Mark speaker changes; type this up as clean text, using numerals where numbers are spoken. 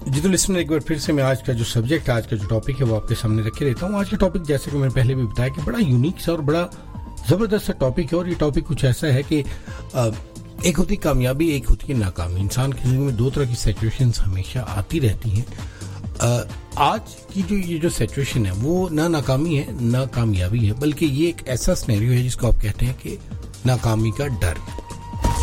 Speaker 1: जी तो लिसनर, एक बार फिर से मैं आज का जो सब्जेक्ट है, आज का जो टॉपिक है वो आपके सामने रखे रहता हूँ। आज का टॉपिक जैसे कि मैंने पहले भी बताया कि बड़ा यूनिक सा और बड़ा ज़बरदस्त सा टॉपिक है। और ये टॉपिक कुछ ऐसा है कि एक होती कामयाबी, एक होती है नाकामी। इंसान की जिंदगी में दो तरह की सिचुएशंस हमेशा आती रहती हैं। आज की जो ये जो सिचुएशन है वो ना नाकामी है ना कामयाबी है, बल्कि ये एक ऐसा सिनेरियो है जिसको आप कहते हैं कि नाकामी का डर।